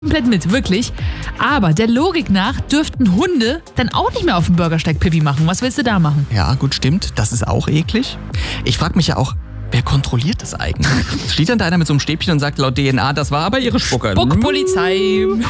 komplett mit, wirklich. Aber der Logik nach dürften Hunde dann auch nicht mehr auf dem Bürgersteig Pipi machen. Was willst du da machen? Ja, gut, stimmt. Das ist auch eklig. Ich frage mich ja auch, wer kontrolliert das eigentlich? Steht dann da einer mit so einem Stäbchen und sagt laut DNA, das war aber ihre Spucke. Spuckpolizei.